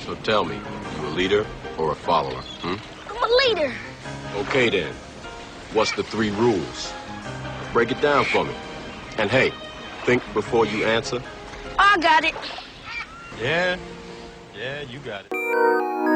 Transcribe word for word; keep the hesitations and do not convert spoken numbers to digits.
So tell me, you a leader or a follower, hmm? I'm a leader. Okay then. What's the three rules? Break it down for me. And hey, think before you answer. I got it. Yeah, yeah, you got it.